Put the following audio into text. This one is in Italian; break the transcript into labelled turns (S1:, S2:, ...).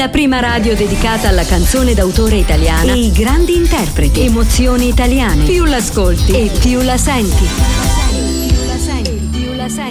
S1: La prima radio dedicata alla canzone d'autore italiana e i grandi interpreti. Emozioni italiane. Più l'ascolti e più la senti.